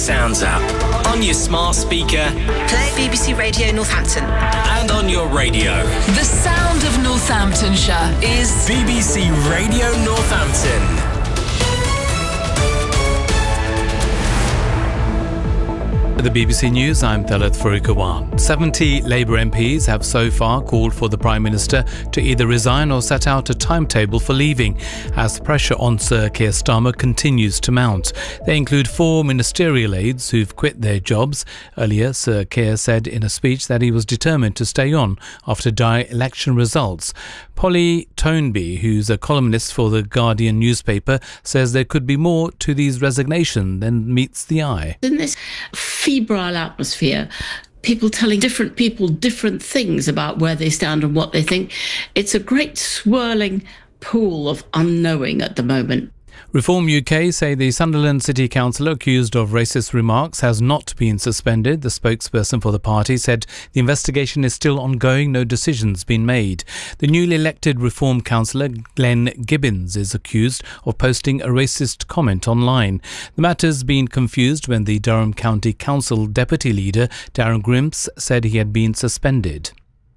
Sounds app. On your smart speaker. Play BBC Radio Northampton. And on your radio. The sound of Northamptonshire is BBC Radio Northampton. The BBC News, I'm Thalat Farookawan. 70 Labour MPs have so far called for the Prime Minister to either resign or set out a timetable for leaving, as pressure on Sir Keir Starmer continues to mount. They include 4 ministerial aides who've quit their jobs. Earlier, Sir Keir said in a speech that he was determined to stay on after dire election results. Polly Toneby, who's a columnist for the Guardian newspaper, says there could be more to these resignations than meets the eye. In this febrile atmosphere, people telling different people different things about where they stand and what they think, it's a great swirling pool of unknowing at the moment. Reform UK say the Sunderland City Councillor accused of racist remarks has not been suspended. The spokesperson for the party said the investigation is still ongoing, no decisions been made. The newly elected Reform Councillor Glenn Gibbons is accused of posting a racist comment online. The matter's been confused when the Durham County Council Deputy Leader Darren Grimps said he had been suspended.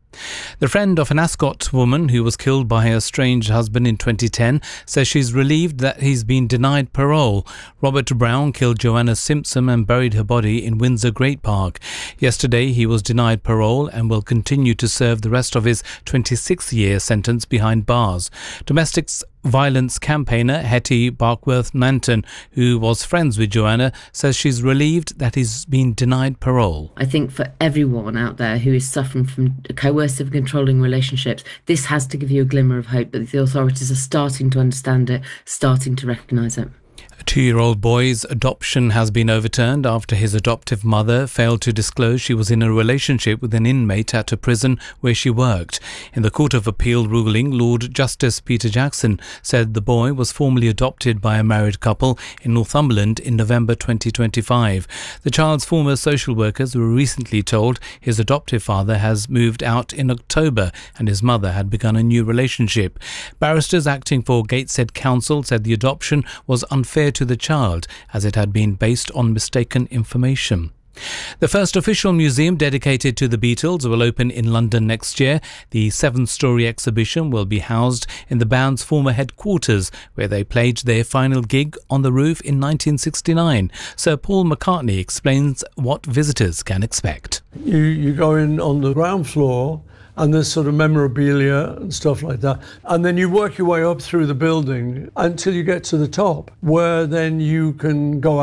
The friend of an Ascot woman who was killed by her estranged husband in 2010 says she's relieved that he's been denied parole. Robert Brown killed Joanna Simpson and buried her body in Windsor Great Park. Yesterday, he was denied parole and will continue to serve the rest of his 26-year sentence behind bars. Domestic violence campaigner Hetty Barkworth-Nanton, who was friends with Joanna, says she's relieved that he's been denied parole. I think for everyone out there who is suffering from coercive controlling relationships, this has to give you a glimmer of hope that the authorities are starting to understand it, starting to recognise it. A 2-year-old boy's adoption has been overturned after his adoptive mother failed to disclose she was in a relationship with an inmate at a prison where she worked. In the Court of Appeal ruling, Lord Justice Peter Jackson said the boy was formally adopted by a married couple in Northumberland in November 2025. The child's former social workers were recently told his adoptive father has moved out in October and his mother had begun a new relationship. Barristers acting for Gateshead Council said the adoption was unfair to the child as it had been based on mistaken information. The first official museum dedicated to the Beatles will open in London next year. The 7-storey exhibition will be housed in the band's former headquarters, where they played their final gig on the roof in 1969. Sir Paul McCartney explains what visitors can expect. You go in on the ground floor and there's sort of memorabilia and stuff like that. And then you work your way up through the building until you get to the top, where then you can go